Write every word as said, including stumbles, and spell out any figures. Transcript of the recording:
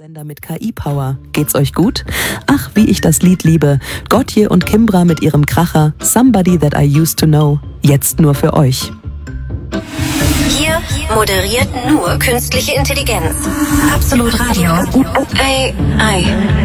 Radiosender mit K I-Power. Geht's euch gut? Ach, wie ich das Lied liebe. Gotje und Kimbra mit ihrem Kracher Somebody That I Used to Know. Jetzt nur für euch. Hier moderiert nur künstliche Intelligenz. Absolut Radio. A I.